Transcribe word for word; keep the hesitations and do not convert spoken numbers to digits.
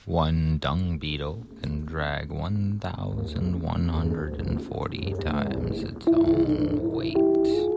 One dung beetle can drag one thousand one hundred forty times its own weight.